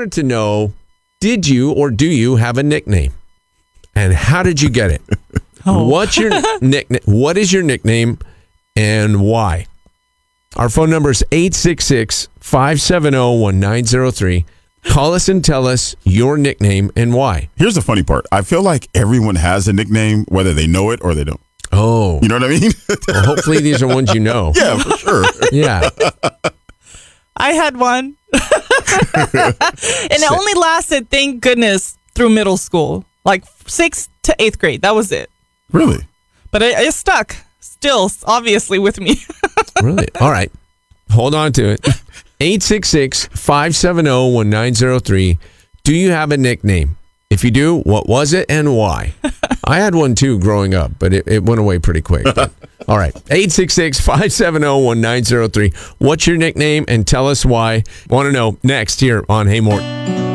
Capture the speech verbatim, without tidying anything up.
wanted to know, did you or do you have a nickname? And how did you get it? Oh. What's your nickname? What is your nickname and why? Our phone number is eight six six, five seven zero, one nine zero three. Call us and tell us your nickname and why. Here's the funny part. I feel like everyone has a nickname, whether they know it or they don't. Oh. You know what I mean? Well, hopefully these are ones you know. Yeah, for sure. Yeah. I had one. And it only lasted, thank goodness, through middle school. Like sixth to eighth grade. That was it. Really? But it, it stuck. Still, obviously, with me. Really? All right. Hold on to it. eight six six, five seven zero, one nine zero three. Do you have a nickname? If you do, what was it and why? I had one too growing up, but it, it went away pretty quick. But, all right. eight six six, five seven zero, one nine zero three. What's your nickname and tell us why? Want to know next here on Hey Mort.